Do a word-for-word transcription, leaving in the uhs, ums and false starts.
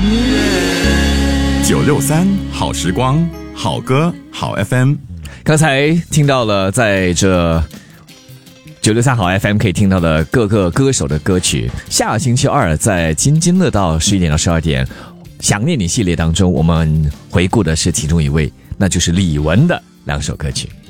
九六三好时光，好歌好 F M。 刚才听到了在这九六三好 F M 可以听到的各个歌手的歌曲。下个星期二在津津乐道十一点到十二点想念你系列当中，我们回顾的是其中一位，那就是李玟的两首歌曲。